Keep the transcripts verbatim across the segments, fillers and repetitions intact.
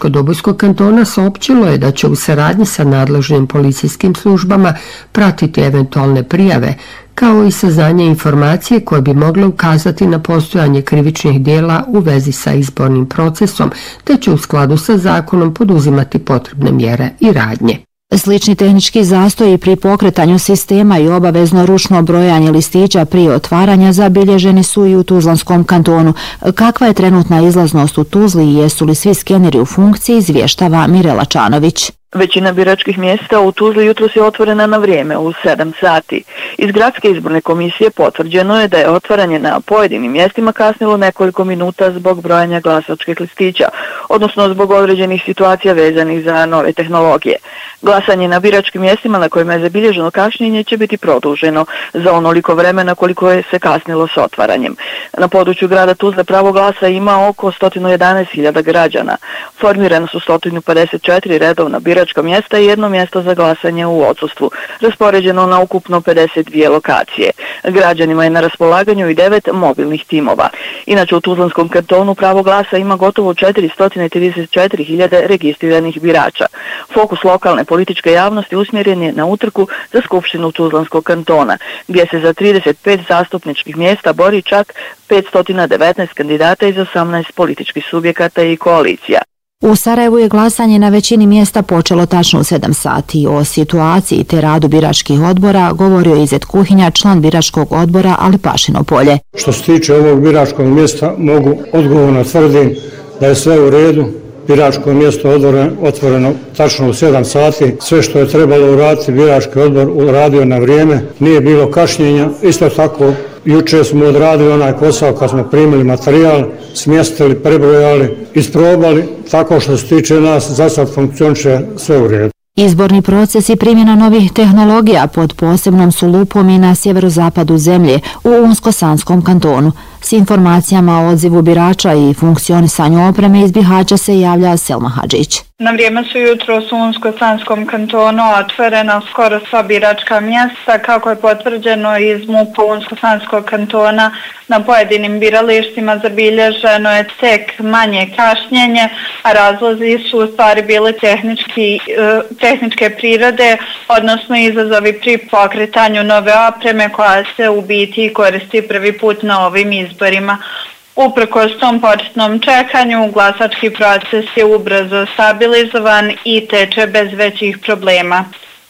Fruškogorsko-Dobojskog kantona saopćilo je da će u saradnji sa nadležnim policijskim službama pratiti eventualne prijave, kao i saznanje informacije koje bi mogle ukazati na postojanje krivičnih dijela u vezi sa izbornim procesom, te će u skladu sa zakonom poduzimati potrebne mjere i radnje. Slični tehnički zastoji pri pokretanju sistema i obavezno ručno brojanje listića prije otvaranja zabilježeni su i u Tuzlanskom kantonu. Kakva je trenutna izlaznost u Tuzli i jesu li svi skeneri u funkciji, izvještava Mirela Čanović. Većina biračkih mjesta u Tuzli jutros je otvorena na vrijeme u sedam sati. Iz Gradske izborne komisije potvrđeno je da je otvaranje na pojedinim mjestima kasnilo nekoliko minuta zbog brojanja glasačkih listića, odnosno zbog određenih situacija vezanih za nove tehnologije. Glasanje na biračkim mjestima na kojima je zabilježeno kašnjenje će biti produženo za onoliko vremena koliko je se kasnilo s otvaranjem. Na području grada Tuzle pravo glasa ima oko sto jedanaest hiljada građana. Formirana su sto pedeset četiri redovna biračka mjesta i jedno mjesto za glasanje u odsustvu, raspoređeno na ukupno pedeset dvije lokacije. Građanima je na raspolaganju i devet mobilnih timova. Inače u Tuzlanskom kantonu pravo glasa ima gotovo četiristo trideset četiri hiljade registriranih birača. Fokus lokalne političke javnosti usmjeren je na utrku za Skupštinu Tuzlanskog kantona, gdje se za trideset pet zastupničkih mjesta bori čak petsto devetnaest kandidata iz osamnaest političkih subjekata i koalicija. U Sarajevu je glasanje na većini mjesta počelo tačno u sedam sati. O situaciji te radu biračkih odbora govorio je Izet Kuhinja, član biračkog odbora Alipašino polje. Što se tiče ovog biračkog mjesta, mogu odgovorno tvrdim da je sve u redu. Biračko mjesto otvoreno tačno u sedam sati. Sve što je trebalo uraditi, birački odbor uradio na vrijeme. Nije bilo kašnjenja. Isto tako, jučer smo odradili onaj posao kad smo primili materijal, smjestili, prebrojali, isprobali. Tako što se tiče nas, za sad funkcioniše sve u redu. Izborni proces i primjena novih tehnologija pod posebnom su lupom i na sjeverozapadu zemlje u Unsko-Sanskom kantonu. S informacijama o odzivu birača i funkcionisanju opreme iz Bihaća se javlja Selma Hadžić. Na vrijeme su jutros u Unsko-Sanskom kantonu otvorena skoro sva biračka mjesta, kako je potvrđeno iz M U P-a Unsko-Sanskog kantona. Na pojedinim biralištima zabilježeno je tek manje kašnjenje, a razlozi su u stvari bile tehnički, tehničke prirode, odnosno izazovi pri pokretanju nove opreme koja se u biti koristi prvi put na ovim izborima. Uprkos tom početnom čekanju, glasački proces je ubrzo stabilizovan i teče bez većih problema.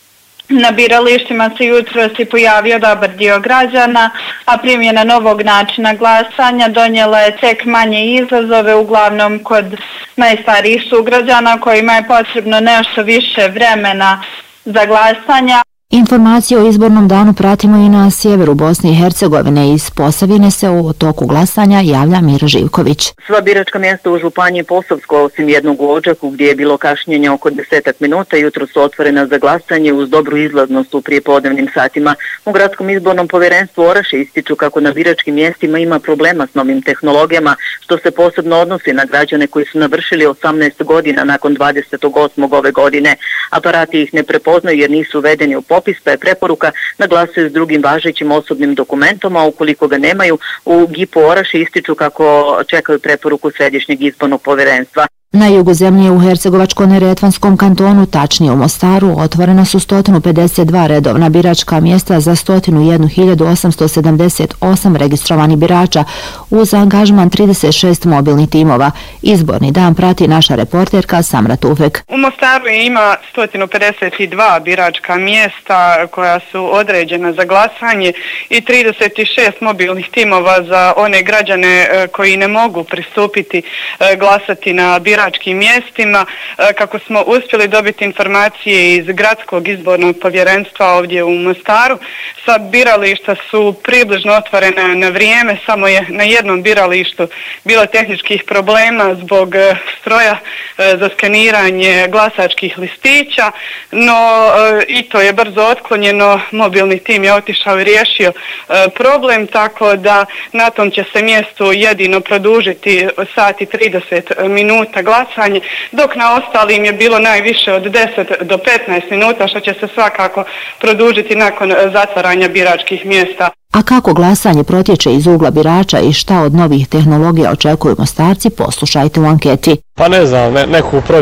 Na biralištima se jutros i pojavio dobar dio građana, a primjena novog načina glasanja donijela je tek manje izazove, uglavnom kod najstarijih sugrađana kojima je potrebno nešto više vremena za glasanja. Informacije o izbornom danu pratimo i na sjeveru Bosne i Hercegovine. Iz Posavine se o toku glasanja javlja Mira Živković. Sva biračka mjesta u Županiji Posavsko, osim jednog u Odžaku gdje je bilo kašnjenje oko desetak minuta, jutro su otvorena za glasanje uz dobru izlaznost u prijepodnevnim satima. U Gradskom izbornom povjerenstvu Oraše ističu kako na biračkim mjestima ima problema s novim tehnologijama, što se posebno odnosi na građane koji su navršili osamnaest godina nakon dvadesetog osmog ove godine. Aparati ih ne prepoznaju jer nisu uvedeni u popis, pa je preporuka da glasuju s drugim važećim osobnim dokumentom, a ukoliko ga nemaju, u G I P-u Oraše ističu kako čekaju preporuku Središnjeg izbornog povjerenstva. Na jugu zemlje u Hercegovačko-neretvanskom kantonu, tačnije u Mostaru, otvorena su sto pedeset dva redovna biračka mjesta za sto jedna hiljadu osamsto sedamdeset osam registrovanih birača uz angažman trideset šest mobilnih timova. Izborni dan prati naša reporterka Samra Tufek. U Mostaru ima sto pedeset dva biračka mjesta koja su određena za glasanje i trideset šest mobilnih timova za one građane koji ne mogu pristupiti glasati na biračkim mjestima. Kako smo uspjeli dobiti informacije iz Gradskog izbornog povjerenstva ovdje u Mostaru, sva birališta su približno otvorena na vrijeme, samo je na jednom biralištu bilo tehničkih problema zbog stroja za skeniranje glasačkih listića, no i to je brzo otklonjeno, mobilni tim je otišao i riješio problem, tako da na tom će se mjestu jedino produžiti sati trideset minuta glasanje, dok na ostalim je bilo najviše od deset do petnaest minuta, što će se svakako produžiti nakon zatvaranja biračkih mjesta. A kako glasanje protječe iz ugla birača i šta od novih tehnologija očekuju Mostarci, poslušajte u anketi. Pa ne znam, ne, neku